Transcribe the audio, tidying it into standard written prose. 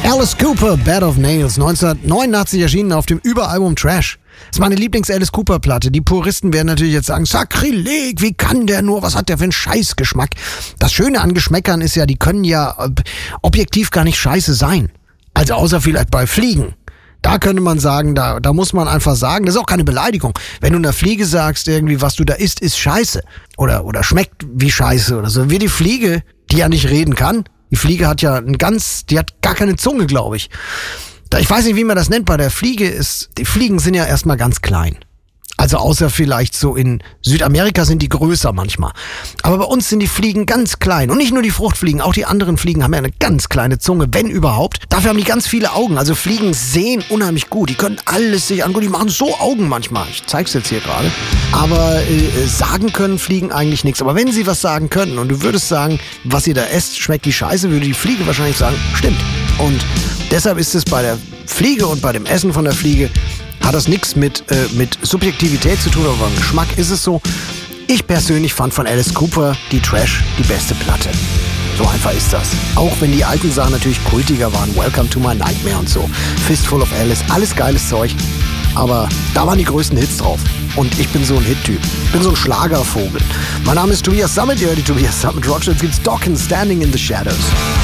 Alice Cooper, Bed of Nails, 1989 erschienen auf dem Überalbum Trash. Das ist meine Lieblings-Alice Cooper-Platte. Die Puristen werden natürlich jetzt sagen, Sakrileg, wie kann der nur, was hat der für einen Scheißgeschmack? Das Schöne an Geschmäckern ist ja, die können ja objektiv gar nicht scheiße sein. Also außer vielleicht bei Fliegen. Da könnte man sagen, da muss man einfach sagen, das ist auch keine Beleidigung. Wenn du einer Fliege sagst, irgendwie, was du da isst, ist scheiße. Oder schmeckt wie scheiße oder so. Wie die Fliege, die ja nicht reden kann. Die Fliege hat ja die hat gar keine Zunge, glaube ich. Ich weiß nicht, wie man das nennt. Bei der Fliege die Fliegen sind ja erstmal ganz klein. Also außer vielleicht so in Südamerika sind die größer manchmal. Aber bei uns sind die Fliegen ganz klein. Und nicht nur die Fruchtfliegen, auch die anderen Fliegen haben ja eine ganz kleine Zunge, wenn überhaupt. Dafür haben die ganz viele Augen. Also Fliegen sehen unheimlich gut. Die können alles sich angucken. Die machen so Augen manchmal. Ich zeig's jetzt hier gerade. Aber sagen können Fliegen eigentlich nichts. Aber wenn sie was sagen könnten und du würdest sagen, was ihr da esst, schmeckt wie Scheiße, würde die Fliege wahrscheinlich sagen, stimmt. Und deshalb ist es bei der Fliege und bei dem Essen von der Fliege hat das nichts mit Subjektivität zu tun, aber beim Geschmack ist es so. Ich persönlich fand von Alice Cooper die Trash die beste Platte. So einfach ist das. Auch wenn die alten Sachen natürlich kultiger waren. Welcome to my Nightmare und so. Fistful of Alice, alles geiles Zeug. Aber da waren die größten Hits drauf. Und ich bin so ein Hit-Typ. Ich bin so ein Schlagervogel. Mein Name ist Tobias Sammet. Ihr hört die Tobias Sammet Rockshow. Jetzt gibt's Dokken Standing in the Shadows.